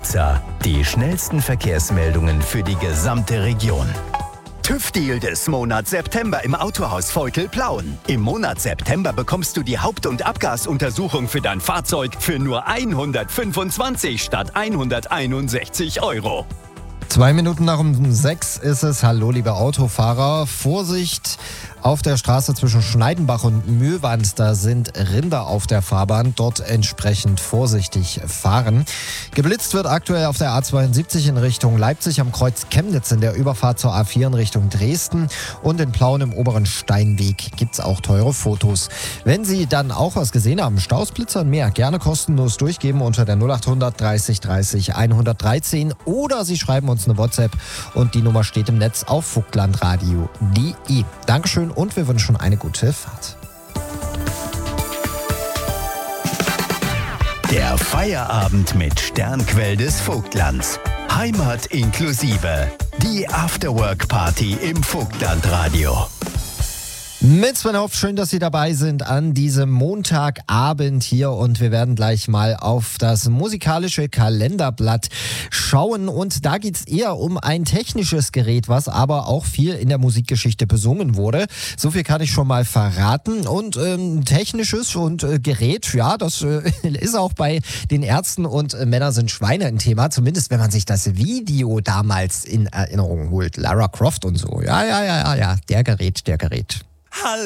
Nizza. Die schnellsten Verkehrsmeldungen für die gesamte Region. TÜV-Deal des Monats September im Autohaus Veutel-Plauen. Im Monat September bekommst du die Haupt- und Abgasuntersuchung für dein Fahrzeug für nur 125 statt 161 €. 2 Minuten nach um 6 ist es. Hallo, liebe Autofahrer. Vorsicht! Auf der Straße zwischen Schneidenbach und Möhwand, da sind Rinder auf der Fahrbahn. Dort entsprechend vorsichtig fahren. Geblitzt wird aktuell auf der A72 in Richtung Leipzig am Kreuz Chemnitz in der Überfahrt zur A4 in Richtung Dresden. Und in Plauen im oberen Steinweg gibt's auch teure Fotos. Wenn Sie dann auch was gesehen haben, Staus, Blitzer und mehr, gerne kostenlos durchgeben unter der 0800 30 30 113 oder Sie schreiben uns eine WhatsApp und die Nummer steht im Netz auf vogtlandradio.de. Dankeschön und wir wünschen eine gute Fahrt. Der Feierabend mit Sternquell des Vogtlands. Heimat inklusive. Die Afterwork-Party im Vogtlandradio. Mit Sven Hoff, schön, dass Sie dabei sind an diesem Montagabend hier und wir werden gleich mal auf das musikalische Kalenderblatt schauen und da geht's eher um ein technisches Gerät, was aber auch viel in der Musikgeschichte besungen wurde. So viel kann ich schon mal verraten und technisches und Gerät, ja, das ist auch bei den Ärzten und Männer sind Schweine ein Thema, zumindest wenn man sich das Video damals in Erinnerung holt. Lara Croft und so, ja, der Gerät. Hallo.